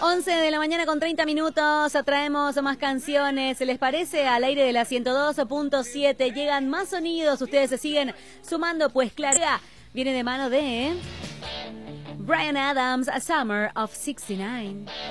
11 de la mañana con 30 minutos, traemos más canciones. ¿Les parece? Al aire de la 102.7 llegan más sonidos. Ustedes se siguen sumando, pues claro, viene de mano de Bryan Adams, A Summer of 69.